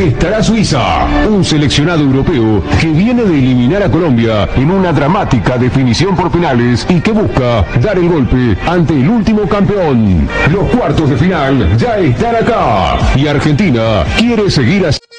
estará Suiza, un seleccionado europeo que viene de eliminar a Colombia en una dramática definición por penales y que busca dar el golpe ante el último campeón. Los cuartos de final ya están acá y Argentina quiere seguir así.